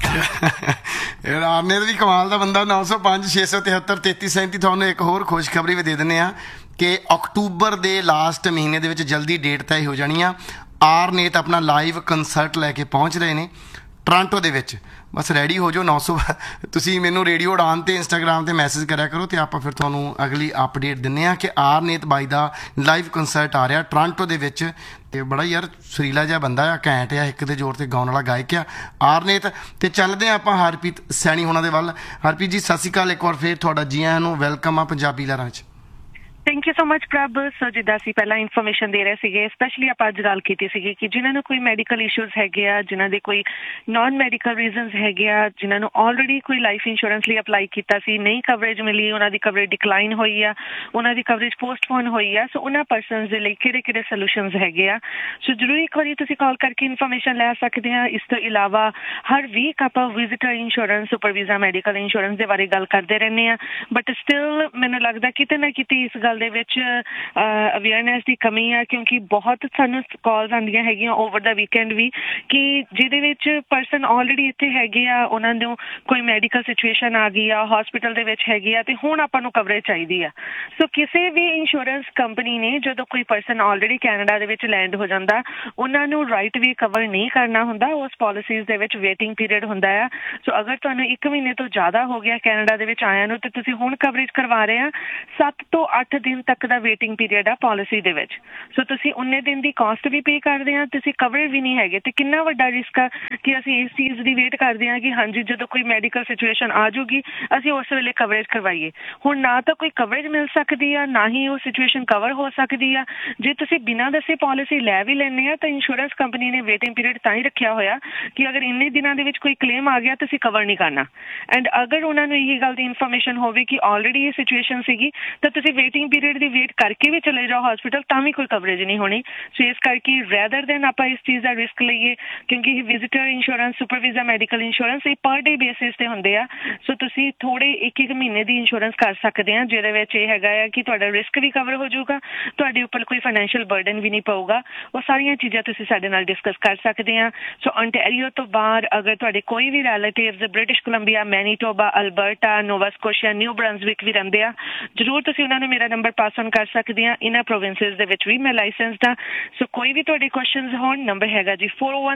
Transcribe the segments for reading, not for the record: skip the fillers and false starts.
ਆਰਨੇ ਵੀ ਕਮਾਲ ਦਾ ਬੰਦਾ। 905 673 3337 ਤੁਹਾਨੂੰ ਇੱਕ ਹੋਰ ਖੁਸ਼ਖਬਰੀ ਵੀ ਦੇ ਦਿੰਦੇ ਹਾਂ ਕਿ ਅਕਤੂਬਰ ਦੇ ਲਾਸਟ ਮਹੀਨੇ ਦੇ ਵਿੱਚ ਜਲਦੀ ਡੇਟ ਤੈਅ ਹੋ ਜਾਣੀ ਆ। ਆਰਨੇਤ ਆਪਣਾ ਲਾਈਵ ਕੰਸਰਟ ਲੈ ਕੇ ਪਹੁੰਚ ਰਹੇ ਨੇ ਟੋਰਾਂਟੋ ਦੇ ਵਿੱਚ। ਬਸ ਰੈਡੀ ਹੋ ਜਾਓ। 900 ਤੁਸੀਂ ਮੈਨੂੰ ਰੇਡੀਓ ਉਡਾਨ 'ਤੇ ਇੰਸਟਾਗ੍ਰਾਮ 'ਤੇ ਮੈਸੇਜ ਕਰਿਆ ਕਰੋ ਅਤੇ ਆਪਾਂ ਫਿਰ ਤੁਹਾਨੂੰ ਅਗਲੀ ਅਪਡੇਟ ਦਿੰਦੇ ਹਾਂ ਕਿ ਆਰਨੇਤ ਬਾਈ ਦਾ ਲਾਈਵ ਕੰਸਰਟ ਆ ਰਿਹਾ ਟੋਰਾਂਟੋ ਦੇ ਵਿੱਚ। ਅਤੇ ਬੜਾ ਯਾਰ ਸੁਰੀਲਾ ਜਿਹਾ ਬੰਦਾ ਆ, ਘੈਂਟ ਆ, ਇੱਕ ਦੇ ਜ਼ੋਰ 'ਤੇ ਗਾਉਣ ਵਾਲਾ ਗਾਇਕ ਆ ਆਰਨੇਤ। ਅਤੇ ਚੱਲਦੇ ਹਾਂ ਆਪਾਂ ਹਰਪ੍ਰੀਤ ਸੈਣੀ ਹੋਣਾ ਦੇ ਵੱਲ। ਹਰਪ੍ਰੀਤ ਜੀ ਸਤਿ ਸ਼੍ਰੀ ਅਕਾਲ ਇੱਕ ਵਾਰ ਫਿਰ ਤੁਹਾਡਾ ਜੀ ਆਇਆਂ ਨੂੰ, ਵੈਲਕਮ ਆ ਪੰਜਾਬੀ ਲਹਿਰਾਂ ਵਿੱਚ। ਥੈਂਕ ਯੂ ਸੋ ਮਚ ਪ੍ਰਭ। ਸੋ ਜਿੱਦਾਂ ਅਸੀਂ ਪਹਿਲਾਂ ਇਨਫੋਰਮੇਸ਼ਨ ਦੇ ਰਹੇ ਸੀਗੇ, ਸਪੈਸ਼ਲੀ ਆਪਾਂ ਅੱਜ ਗੱਲ ਕੀਤੀ ਸੀਗੀ ਕਿ ਜਿਨ੍ਹਾਂ ਨੂੰ ਕੋਈ ਮੈਡੀਕਲ ਇਸ਼ੂਜ਼ ਹੈਗੇ ਆ, ਜਿਨ੍ਹਾਂ ਦੇ ਕੋਈ ਨਾਨ ਮੈਡੀਕਲ ਰੀਜ਼ਨਸ ਹੈਗੇ ਆ, ਜਿਨ੍ਹਾਂ ਨੂੰ ਆਲਰੇਡੀ ਕੋਈ ਲਾਈਫ ਇੰਸ਼ੋਰੈਂਸ ਲਈ ਅਪਲਾਈ ਕੀਤਾ ਸੀ, ਨਹੀਂ ਕਵਰੇਜ ਮਿਲੀ, ਉਹਨਾਂ ਦੀ ਕਵਰੇਜ ਡਿਕਲਾਈਨ ਹੋਈ ਆ, ਉਹਨਾਂ ਦੀ ਕਵਰੇਜ ਪੋਸਟਪੋਨ ਹੋਈ ਆ। ਸੋ ਉਹਨਾਂ ਪਰਸਨਸ ਦੇ ਲਈ ਕਿਹੜੇ ਕਿਹੜੇ ਸੋਲੂਸ਼ਨਸ ਹੈਗੇ ਆ, ਸੋ ਜ਼ਰੂਰ ਇੱਕ ਵਾਰੀ ਤੁਸੀਂ ਕਾਲ ਕਰਕੇ ਇਨਫੋਰਮੇਸ਼ਨ ਲੈ ਸਕਦੇ ਆ। ਇਸ ਤੋਂ ਇਲਾਵਾ ਹਰ ਵੀਕ ਆਪਾਂ visitor insurance, super visa medical insurance ਦੇ ਬਾਰੇ ਗੱਲ ਕਰਦੇ ਰਹਿੰਦੇ ਆ। ਬਟ ਸਟਿਲ ਮੈਨੂੰ ਲੱਗਦਾ ਕਿਤੇ ਨਾ ਕਿਤੇ ਇਸ ਗੱਲ ਦੇ ਵਿੱਚ ਅਵੇਅਰਨੈਸ ਦੀ ਕਮੀ ਆ, ਕਿਉਂਕਿ ਬਹੁਤ ਸਾਨੂੰ ਕਾਲਸ ਆਉਂਦੀਆਂ ਹੈਗੀਆਂ ਓਵਰ ਦਾ ਵੀਕਐਂਡ ਵੀ ਕਿ ਜਿਹਦੇ ਵਿੱਚ ਪਰਸਨ ਆਲਰੇਡੀ ਇੱਥੇ ਹੈਗੇ ਆ, ਉਹਨਾਂ ਨੂੰ ਕੋਈ ਮੈਡੀਕਲ ਸਿਚੁਏਸ਼ਨ ਆ ਗਈ ਆ, ਹਸਪੀਟਲ ਦੇ ਵਿੱਚ ਹੈਗੇ ਆ, ਤੇ ਹੁਣ ਆਪਾਂ ਨੂੰ ਕਵਰੇਜ ਚਾਹੀਦੀ ਆ। ਸੋ ਕਿਸੇ ਵੀ ਇੰਸ਼ੋਰੈਂਸ ਕੰਪਨੀ ਨੇ ਜਦੋਂ ਕੋਈ ਪਰਸਨ ਆਲਰੇਡੀ ਕੈਨੇਡਾ ਦੇ ਵਿੱਚ ਲੈਂਡ ਹੋ ਜਾਂਦਾ, ਉਹਨਾਂ ਨੂੰ ਰਾਈਟ ਵੀ ਕਵਰ ਨਹੀਂ ਕਰਨਾ ਹੁੰਦਾ। ਉਸ ਪਾਲਿਸੀਜ਼ ਦੇ ਵਿੱਚ ਵੇਟਿੰਗ ਪੀਰੀਅਡ ਹੁੰਦਾ ਆ। ਸੋ ਅਗਰ ਤੁਹਾਨੂੰ 1 ਮਹੀਨੇ ਤੋਂ ਜ਼ਿਆਦਾ ਹੋ ਗਿਆ ਕੈਨੇਡਾ ਦੇ ਵਿੱਚ ਆਇਆ ਨੂੰ, ਤੇ ਤੁਸੀਂ ਹੁਣ ਕਵਰੇਜ ਕਰਵਾ ਰਹੇ ਆ, 7 ਤੋਂ 8 ਦਿਨ ਤੱਕ ਦਾ ਵੇਟਿੰਗ ਪੀਰੀਅਡ ਆ ਪਾਲਿਸੀ ਦੇ ਵਿੱਚ। ਸੋ ਤੁਸੀਂ ਉਨੇ ਦਿਨ ਦੀ ਕਾਸਟ ਵੀ ਪੇ ਕਰਦੇ ਆ, ਤੁਸੀਂ ਕਵਰੇਜ ਵੀ ਨਹੀਂ ਹੈਗੇ। ਤੇ ਕਿੰਨਾ ਵੱਡਾ ਰਿਸਕ ਆ ਕਿ ਅਸੀਂ ਇਸ ਚੀਜ਼ ਦੀ ਵੇਟ ਕਰਦੇ ਹਾਂ ਕਿ ਹਾਂਜੀ ਜਦੋਂ ਕੋਈ ਮੈਡੀਕਲ ਸਿਚੁਏਸ਼ਨ ਆ ਜਾਊਗੀ ਅਸੀਂ ਉਸ ਵੇਲੇ ਕਵਰੇਜ ਕਰਵਾਈਏ। ਹੁਣ ਨਾ ਤਾਂ ਕੋਈ ਕਵਰੇਜ ਮਿਲ ਸਕਦੀ ਆ, ਨਾ ਹੀ ਉਹ ਸਿਚੁਏਸ਼ਨ ਕਵਰ ਹੋ ਸਕਦੀ ਆ। ਜੇ ਤੁਸੀਂ ਬਿਨਾਂ ਦੱਸੇ ਪਾਲਿਸੀ ਲੈ ਵੀ ਲੈਂਦੇ ਆ ਤਾਂ ਇੰਸ਼ੋਰੈਂਸ ਕੰਪਨੀ ਨੇ ਵੇਟਿੰਗ ਪੀਰੀਅਡ ਤਾਂ ਹੀ ਰੱਖਿਆ ਹੋਇਆ ਕਿ ਅਗਰ ਇੰਨੇ ਦਿਨਾਂ ਦੇ ਵਿੱਚ ਕੋਈ ਕਲੇਮ ਆ ਗਿਆ ਤੁਸੀਂ ਕਵਰ ਨਹੀਂ ਕਰਨਾ। ਐਂਡ ਅਗਰ ਉਹਨਾਂ ਨੂੰ ਇਹੀ ਗੱਲ ਦੀ ਇਨਫੋਰਮੇਸ਼ਨ ਹੋਵੇ ਕਿ ਆਲਰੇਡੀ ਇਹ ਸਿਚੁਏਸ਼ਨ ਸੀਗੀ ਤਾਂ ਤੁਸੀਂ ਵੇਟਿੰਗ ਪੀਰੀਅਡ ਦੀ ਵੇਟ ਕਰਕੇ ਵੀ ਚਲੇ ਜਾਓ ਹਸਪੀਟਲ, ਤਾਂ ਵੀ ਕੋਈ ਕਵਰੇਜ ਨਹੀਂ ਹੋਣੀ। ਸੋ ਇਸ ਕਰਕੇ ਰੈਦਰ ਦੈਨ ਆਪਾਂ ਇਸ ਚੀਜ਼ ਦਾ ਰਿਸਕ ਲਈਏ, ਕਿਉਂਕਿ ਇਹ visitor insurance, super visa medical insurance ਇਹ ਪਰ ਡੇ ਬੇਸਿਸ ਤੇ ਹੁੰਦੇ ਆ। ਸੋ ਤੁਸੀਂ ਥੋੜੇ 1-1 ਮਹੀਨੇ ਦੀ ਇੰਸ਼ੋਰੈਂਸ ਕਰ ਸਕਦੇ ਆ, ਜਿਹਦੇ ਵਿੱਚ ਇਹ ਹੈਗਾ ਆ ਕਿ ਤੁਹਾਡਾ ਰਿਸਕ ਵੀ ਕਵਰ ਹੋ ਜਾਊਗਾ, ਤੁਹਾਡੇ ਉੱਪਰ ਕੋਈ ਫਾਈਨੈਂਸ਼ੀਅਲ ਬਰਡਨ ਵੀ ਨਹੀਂ ਪਊਗਾ। ਉਹ ਸਾਰੀਆਂ ਚੀਜ਼ਾਂ ਤੁਸੀਂ ਸਾਡੇ ਨਾਲ ਡਿਸਕਸ ਕਰ ਸਕਦੇ ਆ। ਸੋ ontario ਤੋਂ ਬਾਹਰ ਅਗਰ ਤੁਹਾਡੇ ਕੋਈ ਵੀ relatives British Columbia, Manitoba, Alberta, ਨੋਵਾ ਸਕੋਸ਼ੀਆ, ਨਿਊ ਬਰੰਜ਼ਵਿਕ ਵੀ ਰਹਿੰਦੇ ਆ, ਜ਼ਰੂਰ ਤੁਸੀਂ ਉਹਨਾਂ ਨੂੰ ਮੇਰਾ ਨੰਬਰ ਪਾਸ ਔਨ ਕਰ ਸਕਦੇ ਆ। ਇਹਨਾਂ ਪ੍ਰੋਵਿੰਸਿਸ ਦੇ ਵਿੱਚ ਵੀ ਮੈਂ ਲਾਇਸੈਂਸਡ ਆ। ਸੋ ਕੋਈ ਵੀ ਤੁਹਾਡੇ ਕੁਐਸਚਨਸ ਹੋਣ, ਨੰਬਰ ਹੈਗਾ ਜੀ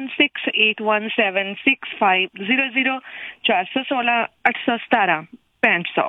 4168176500 416 817 6500।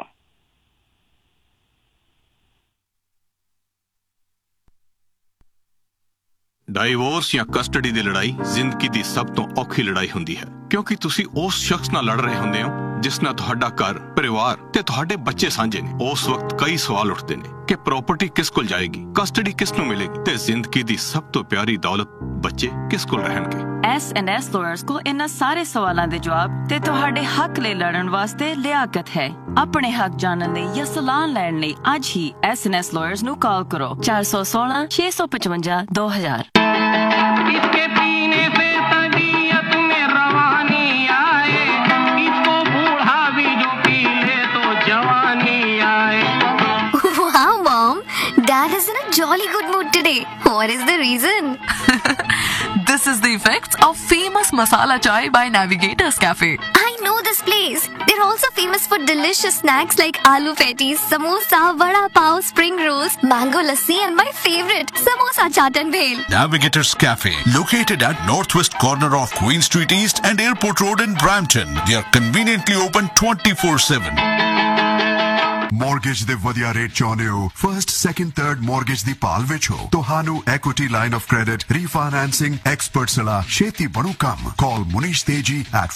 ਡਾਈਵੋਰਸ ਜਾਂ ਕਸਟਡੀ ਦੀ ਲੜਾਈ ਜ਼ਿੰਦਗੀ ਦੀ ਸਭ ਤੋਂ ਔਖੀ ਲੜਾਈ ਹੁੰਦੀ ਹੈ, ਕਿਉਂਕਿ ਤੁਸੀਂ ਉਸ ਸ਼ਖਸ ਨਾਲ ਲੜ ਰਹੇ ਹੁੰਦੇ ਹੋ ਜਿਸ ਨਾਲ ਤੁਹਾਡਾ ਘਰ, ਪਰਿਵਾਰ ਤੇ ਤੁਹਾਡੇ ਬੱਚੇ ਸਾਂਝੇ ਨੇ। ਉਸ ਵਕਤ ਕਈ ਸਵਾਲ ਉੱਠਦੇ ਨੇ ਕਿ ਪ੍ਰਾਪਰਟੀ ਕਿਸ ਕੋਲ ਜਾਏਗੀ, ਕਸਟਡੀ ਕਿਸ ਨੂੰ ਮਿਲੇਗੀ ਤੇ ਜ਼ਿੰਦਗੀ ਦੀ ਸਭ ਤੋਂ ਪਿਆਰੀ ਦੌਲਤ ਬੱਚੇ ਕਿਸ ਕੋਲ ਰਹਿਣਗੇ। S&S ਲਾਇਰਸ ਕੋਲ ਇਹਨਾਂ ਸਾਰੇ ਸਵਾਲਾਂ ਦੇ ਜਵਾਬ ਤੇ ਤੁਹਾਡੇ ਹੱਕ ਲਈ ਲੜਨ ਵਾਸਤੇ ਲਿਆਕਤ ਹੈ। ਆਪਣੇ ਹੱਕ ਜਾਣਨ ਲਈ ਜਾਂ ਸਲਾਹ ਲੈਣ ਲਈ ਅੱਜ ਹੀ S&S ਲਾਇਰਸ ਨੂੰ ਕਾਲ ਕਰੋ 416 655 2000। इसके पीने से तबीयत में रवानी आए, इसको बूढ़ा भी जो पी ले तो जवानी आए। Wow, Mom. Dad is in a jolly good mood today. What is the reason? This is the effects of famous masala chai by Navigators Cafe. I know this place. They're also famous for delicious snacks like aloo patties, samosa, vada pav, spring rolls, mango lassi, and my favorite, samosa chaat and bhel. Navigators Cafe, located at northwest corner of Queen Street East and Airport Road in Brampton. They are conveniently open 24/7. Mortgage ਦੇ ਵਧੀਆ rate ਚਾਹੁੰਦੇ ਹੋ? First, second, third mortgage ਦੀ ਭਾਲ ਵਿੱਚ ਹੋ? ਤੁਹਾਨੂੰ equity line of credit, ਰੀਫਾਈਨੈਂਸਿੰਗ, expert ਸਲਾਹ, ਛੇਤੀ ਬਣੂ ਕੰਮ। Call Munish Teji at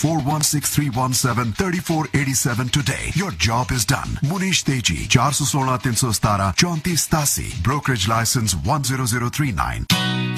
4163173487 today. Your job is done. Munish Teji, 416 317 3487. Brokerage license 10039.